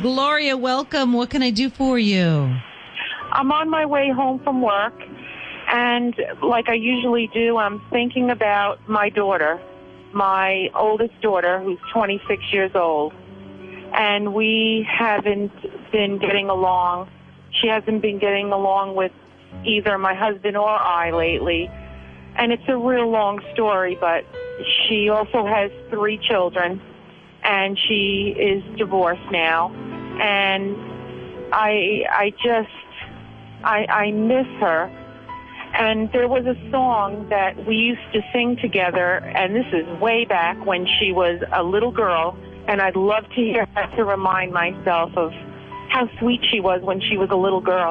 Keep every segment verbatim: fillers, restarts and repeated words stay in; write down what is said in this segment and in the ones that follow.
Gloria, welcome. What can I do for you? I'm on my way home from work, and like I usually do, I'm thinking about my daughter, my oldest daughter, who's twenty-six years old. And we haven't been getting along. She hasn't been getting along with either my husband or I lately. And it's a real long story, but she also has three children, and she is divorced now. And I I just, I, I miss her. And there was a song that we used to sing together, and this is way back when she was a little girl. And I'd love to hear that to remind myself of how sweet she was when she was a little girl.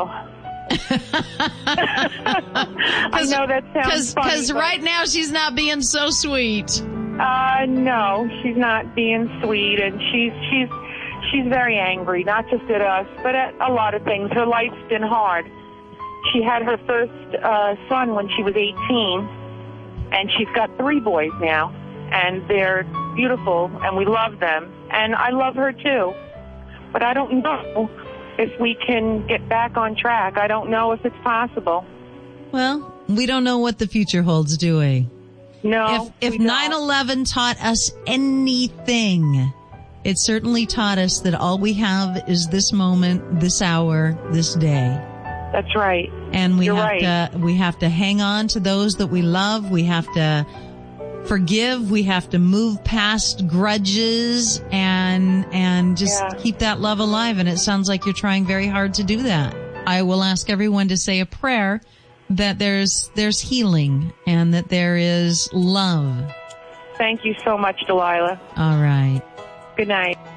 I know that sounds Cause, funny. Because right now she's not being so sweet. Uh, no, she's not being sweet, and she's she's she's very angry, not just at us, but at a lot of things. Her life's been hard. She had her first uh, son when she was eighteen, and she's got three boys now, and they're beautiful, and we love them, and I love her too. But I don't know if we can get back on track. I don't know if it's possible. Well, we don't know what the future holds, do we? No. If if nine eleven taught us anything, it certainly taught us that all we have is this moment, this hour, this day. That's right. And we You're have right. to we have to hang on to those that we love. We have to forgive. We have to move past grudges and and just Yeah. keep that love alive. And it sounds like you're trying very hard to do that. I will ask everyone to say a prayer that there's there's healing and that there is love. Thank you so much, Delilah. All right. Good night.